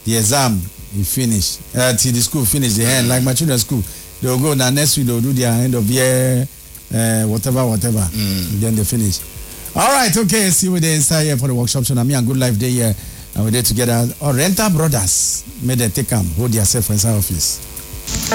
the exam you finish. Till the school finish the end, like my children's school. They'll go now next week. They'll do their end of year, whatever. Then they finish. All right, okay. See you there inside here for the workshop. So now me and Good Life Day here, and we're there together. Rental Brothers made them take them, hold yourself inside office.